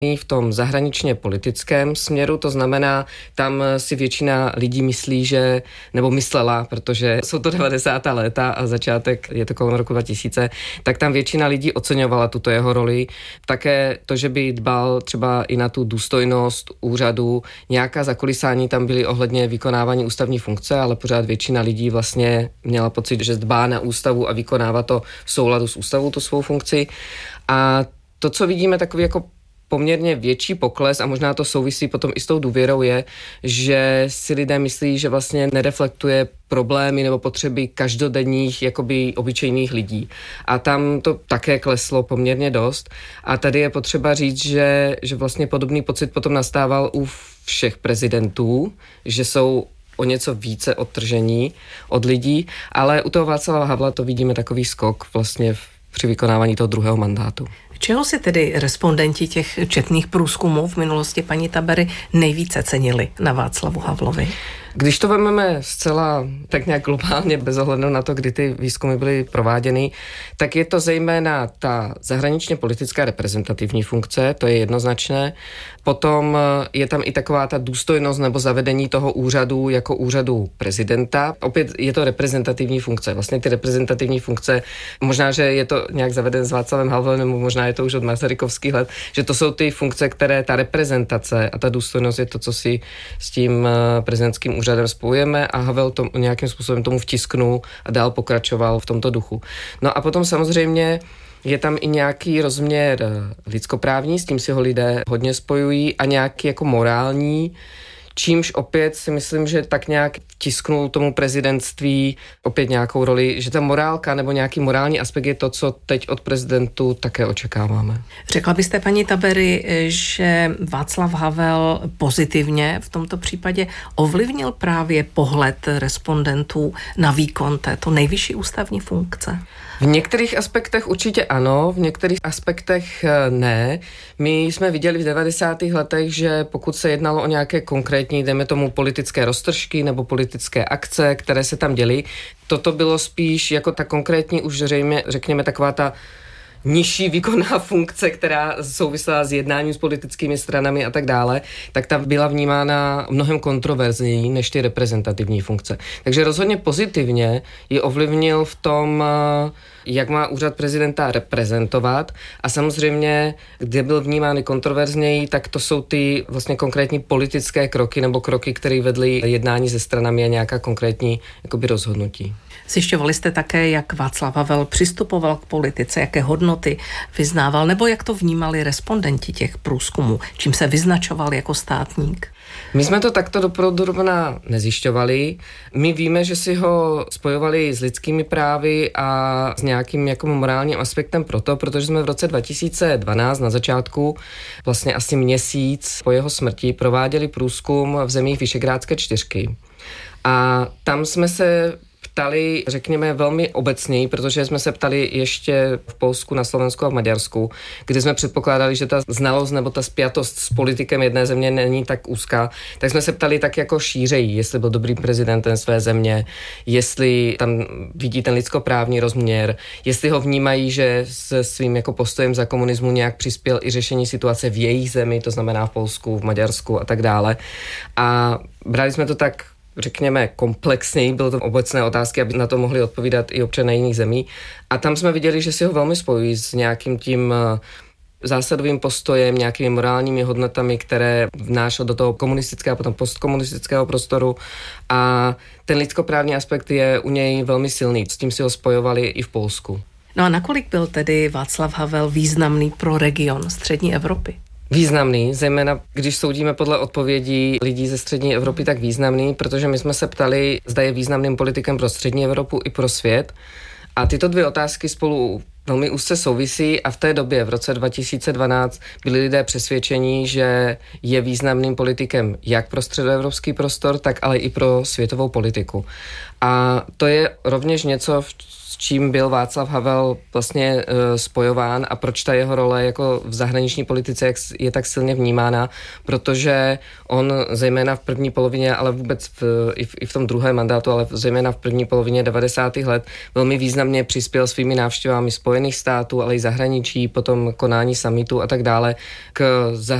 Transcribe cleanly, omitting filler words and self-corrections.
v tom zahraničně politickém směru, to znamená, tam si většina lidí myslí, že, nebo myslela, protože jsou to 90. léta a začátek je to kolem roku 2000, tak tam většina lidí oceňovala tuto jeho roli. Také to, že by dbal třeba i na tu důstojnost úřadu, nějaká zakulisání tam byly ohledně vykonávání ústavní funkce, ale pořád většina lidí vlastně měla pocit, že dbá na ústavu a vykonává to v souladu s ústavou, tu svou funkci. A to, co vidíme, takový jako poměrně větší pokles a možná to souvisí potom i s tou důvěrou je, že si lidé myslí, že vlastně nereflektuje problémy nebo potřeby každodenních, jakoby obyčejných lidí. A tam to také kleslo poměrně dost. A tady je potřeba říct, že vlastně podobný pocit potom nastával u všech prezidentů, že jsou o něco více odtržení od lidí, ale u toho Václava Havla to vidíme takový skok vlastně při vykonávání toho druhého mandátu. Čeho si tedy respondenti těch četných průzkumů v minulosti paní Tabery nejvíce cenili na Václavu Havlovi? Když to vezmeme zcela tak nějak globálně, bez ohledu na to, kdy ty výzkumy byly prováděny, tak je to zejména ta zahraničně politická reprezentativní funkce, to je jednoznačné. Potom je tam i taková ta důstojnost nebo zavedení toho úřadu jako úřadu prezidenta. Opět je to reprezentativní funkce. Vlastně ty reprezentativní funkce, možná, že je to nějak zaveden s Václavem Havlem, nebo možná je to už od masarykovských let, že to jsou ty funkce, které ta reprezentace a ta důstojnost je to, co si s tím prezidentským úřadem spojujeme a Havel to nějakým způsobem tomu vtisknul a dál pokračoval v tomto duchu. No a potom samozřejmě je tam i nějaký rozměr lidskoprávní, s tím si ho lidé hodně spojují a nějaký jako morální, čímž opět si myslím, že tak nějak vtisknul tomu prezidentství opět nějakou roli, že ta morálka nebo nějaký morální aspekt je to, co teď od prezidentu také očekáváme. Řekla byste, paní Tabery, že Václav Havel pozitivně v tomto případě ovlivnil právě pohled respondentů na výkon této nejvyšší ústavní funkce? V některých aspektech určitě ano, v některých aspektech ne. My jsme viděli v 90. letech, že pokud se jednalo o nějaké konkrétní, dejme tomu politické roztržky nebo politické akce, které se tam děly, toto bylo spíš jako ta konkrétní už řekněme taková ta nižší výkonná funkce, která souvisela s jednáním s politickými stranami a tak dále, tak ta byla vnímána mnohem kontroverzněji než ty reprezentativní funkce. Takže rozhodně pozitivně ji ovlivnil v tom, jak má úřad prezidenta reprezentovat a samozřejmě, kde byl vnímán kontroverzněji, tak to jsou ty vlastně konkrétní politické kroky nebo kroky, které vedly jednání se stranami a nějaká konkrétní jakoby rozhodnutí. Zjišťovali jste také, jak Václav Havel přistupoval k politice, jaké hodnoty vyznával, nebo jak to vnímali respondenti těch průzkumů, čím se vyznačoval jako státník? My jsme to takto dopodrobna nezjišťovali. My víme, že si ho spojovali s lidskými právy a s nějakým jako morálním aspektem protože jsme v roce 2012 na začátku, vlastně asi měsíc po jeho smrti, prováděli průzkum v zemích Visegrádské čtyřky. A tam jsme se ptali, řekněme, velmi obecněji, protože jsme se ptali ještě v Polsku, na Slovensku a v Maďarsku, kde jsme předpokládali, že ta znalost nebo ta spjatost s politikem jedné země není tak úzká, tak jsme se ptali tak jako šířeji, jestli byl dobrým prezidentem své země, jestli tam vidí ten lidskoprávní rozměr, jestli ho vnímají, že se svým jako postojem za komunismu nějak přispěl i řešení situace v jejich zemi, to znamená v Polsku, v Maďarsku a tak dále. A brali jsme to tak, řekněme, komplexněji, byly to obecné otázky, aby na to mohli odpovídat i občané jiných zemí. A tam jsme viděli, že si ho velmi spojují s nějakým tím zásadovým postojem, nějakými morálními hodnotami, které vnášel do toho komunistického a potom postkomunistického prostoru. A ten lidskoprávní aspekt je u něj velmi silný. S tím si ho spojovali i v Polsku. No a nakolik byl tedy Václav Havel významný pro region střední Evropy? Významný, zejména když soudíme podle odpovědí lidí ze střední Evropy, tak významný, protože my jsme se ptali, zda je významným politikem pro střední Evropu i pro svět. A tyto dvě otázky spolu velmi úzce souvisí a v té době, v roce 2012, byli lidé přesvědčení, že je významným politikem jak pro středoevropský prostor, tak ale i pro světovou politiku. A to je rovněž něco, s čím byl Václav Havel vlastně spojován a proč ta jeho role jako v zahraniční politice je tak silně vnímána, protože on zejména v první polovině, ale vůbec i v tom druhém mandátu, ale zejména v první polovině 90. let velmi významně přispěl svými návštěvami Spojených států, ale i zahraničí, potom konání summitů a tak dále k